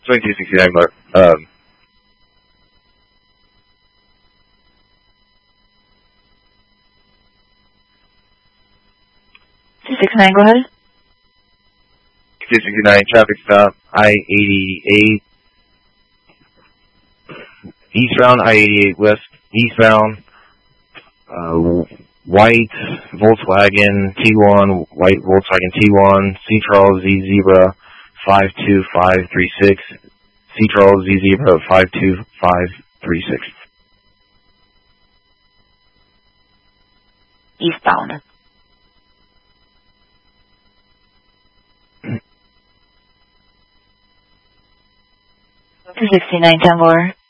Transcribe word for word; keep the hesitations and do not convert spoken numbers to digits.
twenty-two sixty-nine, um, two sixty-nine, go ahead. two sixty-nine, traffic stop, I eighty-eight, eastbound, I eighty-eight west, eastbound, uh, white Volkswagen T one, white Volkswagen T one, C-Trol Z Zebra five two five three six, C-Trol Z Zebra five two five three six. Eastbound. two sixty-nine, ten more.